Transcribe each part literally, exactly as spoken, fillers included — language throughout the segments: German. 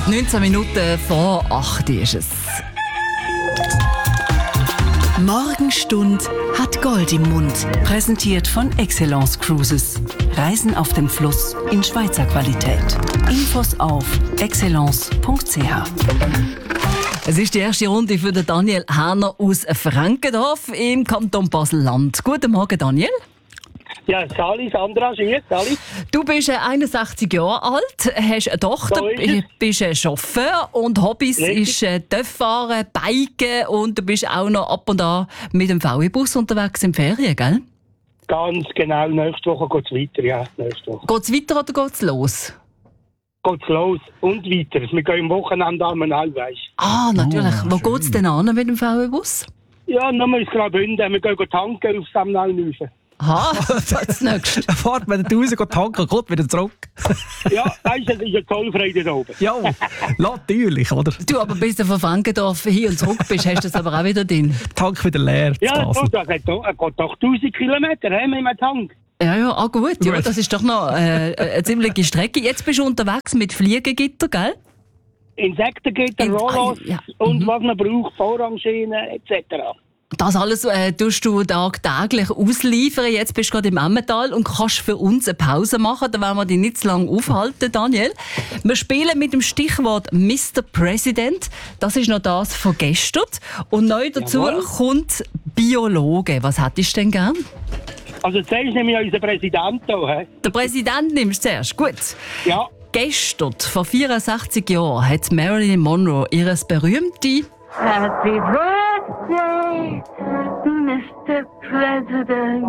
neunzehn Minuten vor acht ist es. Morgenstund hat Gold im Mund. Präsentiert von Excellence Cruises. Reisen auf dem Fluss in Schweizer Qualität. Infos auf excellence punkt c h. Es ist die erste Runde für den Daniel Häner aus Frankendorf im Kanton Basel-Land. Guten Morgen, Daniel. Ja, Sali, Sandra, schön, Sali. Du bist einundsechzig Jahre alt, hast eine Tochter, So ist es. bist ein Chauffeur und Hobbys Richtig. ist äh, Töfffahren, Biken und du bist auch noch ab und an mit dem V W-Bus unterwegs in Ferien, gell? Ganz genau, nächste Woche geht es weiter, ja, nächste Woche. Geht's weiter oder geht's los? Geht's los und weiter. Wir gehen am Wochenende an den Allweis. Ah, natürlich. Oh, Wo schön. geht's denn an mit dem V W-Bus? Ja, nochmal ins Graubünden, wir gehen tanken auf Samnalnüsen. Aha, das nächste. Dann fährt man nach Hause, geht tanken, kommt wieder zurück. Ja, weißt du, das ist ja zollfrei da oben. Ja, natürlich, oder? Du, aber bis du von Frankendorf hin und zurück bist, hast du das aber auch wieder drin. Tank wieder leer. zu Ja, Basel. gut, das hat doch, er geht doch tausend Kilometer he, mit dem Tank. Ja, ja, ah, gut. Ja, Gut. das ist doch noch äh, eine ziemliche Strecke. Jetzt bist du unterwegs mit Fliegengitter, gell? Insektengitter, In- Rollos ah, ja. und Mhm. was man braucht, Vorrangschienen et cetera. Das alles äh, tust du tagtäglich ausliefern. Jetzt bist du gerade im Emmental und kannst für uns eine Pause machen. Da wollen wir dich nicht zu lange aufhalten, Daniel. Wir spielen mit dem Stichwort Mister President. Das ist noch das von gestern. Und neu dazu Jawohl. kommt Biologe. Was hättest du denn gern? Also zuerst nehme ich ja unseren Präsidenten hier. Der Präsident nimmst du zuerst. Gut. Ja, Gestern, vor vierundsechzig Jahren, hat Marilyn Monroe ihres berühmte Happy birthday, Mister President.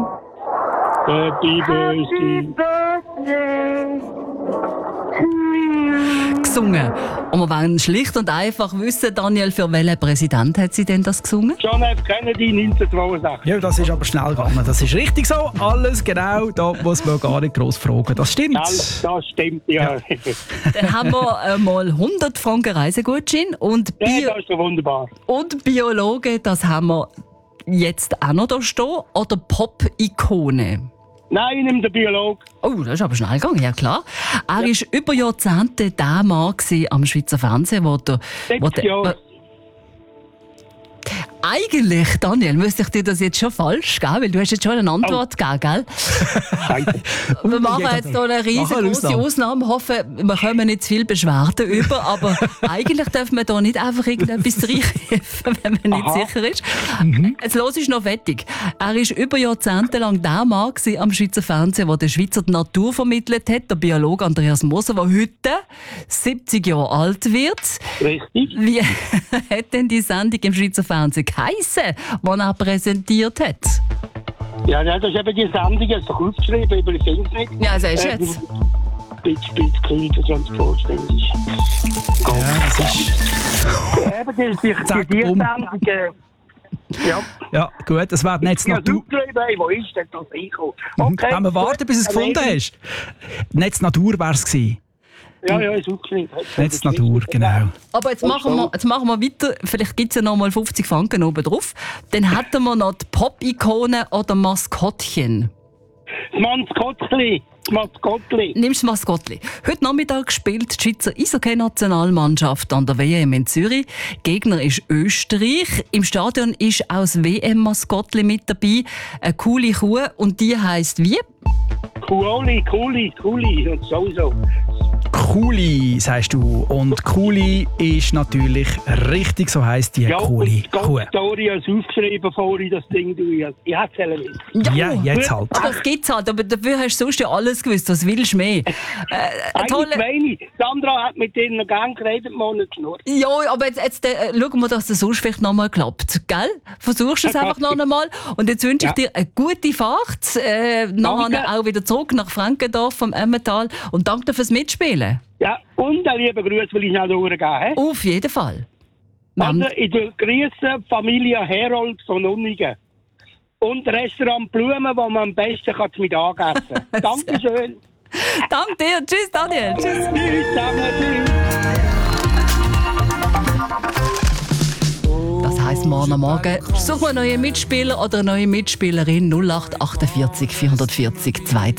Happy Happy Birthday. birthday to you. gesungen. Und wir wollen schlicht und einfach wissen, Daniel, für welchen Präsident hat sie denn das gesungen? John F. Kennedy neunzehnhundertzweiundsechzig. Ja, das ist aber schnell gegangen. Das ist richtig so. Alles genau. Da muss man gar nicht gross fragen. Das stimmt. Das, das stimmt, ja. Ja, Dann haben wir äh, mal hundert Franken Reisegutschein und, Bio das ist doch wunderbar. und Biologe, das haben wir jetzt auch noch da stehen. Oder Pop-Ikone. Nein, ich nehme den Biologen. Oh, das ist aber schnell gegangen, ja klar. Er war über Jahrzehnte der Mann gewesen am Schweizer Fernsehen, wo der... Wo Sechs Jahre. Eigentlich, Daniel, müsste ich dir das jetzt schon falsch geben, weil du hast jetzt schon eine Antwort gegeben, gell? Scheiße. Wir machen jeder- jetzt hier eine Machen wir eine riesengroße Ausnahme. Ausnahme. Hoffen, wir kommen nicht zu viel Beschwerden über, aber eigentlich darf man da nicht einfach irgendetwas reinrufen, wenn man nicht Aha. sicher ist. Jetzt los ist noch fertig. Er war über Jahrzehnte lang der Mann gewesen am Schweizer Fernsehen, der der Schweizer die Natur vermittelt hat, der Biologe Andreas Moser, der heute siebzig Jahre alt wird. Richtig. Wie hat denn die Sendung im Schweizer Fernsehen geheissen, die er präsentiert hat? Ja, ja, das ist eben die Sendung, das ist doch aufgeschrieben, aber ich finde es nicht. Ja, sagst du jetzt. Bitch, bitch, Kind, das uns vorstellen ist. Ja, das ist... Ja, eben, die, die, Zack, die, die um. Sendung, äh, ja. Ja, gut. Es wird Netz Ich habe Natur... aufgeschrieben, hey, wo ist denn das reingekommen? Okay. Wenn wir warten, bis du es gut. gefunden hast. Netz Natur wäre es gewesen. Ja, ja, ist aufgeschrieben. Netz Natur, genau. Aber jetzt machen, wir, jetzt machen wir weiter. Vielleicht gibt es ja noch mal fünfzig Franken oben drauf. Dann hätten wir noch die Pop-Ikone oder Maskottchen. Das Maskottli, das Maskottli. Nimmst du Maskottli. Heute Nachmittag spielt die Schweizer Eishockey-Nationalmannschaft an der W M in Zürich. Gegner ist Österreich. Im Stadion ist auch das W M-Maskottli mit dabei. Eine coole Kuh. Und die heisst wie? Kuoli, Kuli, Kuli und sowieso. Kuli, sagst du. Und Kuli ist natürlich richtig, so heisst die Ja, Kuli und Kuh. die Story hast du aufgeschrieben vorhin, das Ding, du. Ich ich hätte es nicht. Ja, jetzt halt. Das gibt's halt, aber dafür hast du sonst ja alles gewusst. Was willst du mehr? Äh, eine Eigentlich tolle... wenig. Sandra hat mit denen noch gern geredet, Monat geschnurrt. Ja, aber jetzt, jetzt äh, schauen wir, dass das sonst vielleicht noch mal klappt. Gell? Versuchst du es Ja, einfach noch einmal. Und jetzt wünsche ich Ja. dir eine gute Fahrt. Äh, nachher Danke. auch wieder zurück nach Frankendorf vom Emmental. Und danke dir fürs Mitspielen. Ja, und einen lieben Gruß will ich noch durchgeben. he? Auf jeden Fall. Also, ich grüße Familie Herold von Unnigen. Und Restaurant Blumen, wo man am besten kann mit anessen kann. Dankeschön. Danke dir. Tschüss, Daniel. Tschüss. Tschüss zusammen. Tschüss. Das heisst, morgen am Morgen suchen wir einen neuen Mitspieler oder eine neue Mitspielerin null acht achtundvierzig vierhundertvierzig zwei